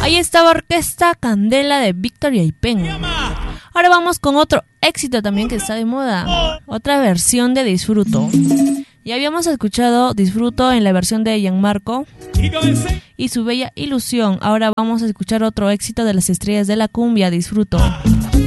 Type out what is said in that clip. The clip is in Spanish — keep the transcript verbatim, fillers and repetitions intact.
Ahí estaba Orquesta Candela de Víctor Yaipen. Ahora vamos con otro éxito también que está de moda. Otra versión de Disfruto. Ya habíamos escuchado Disfruto en la versión de Gianmarco y Su Bella Ilusión. Ahora vamos a escuchar otro éxito de las estrellas de la cumbia, Disfruto.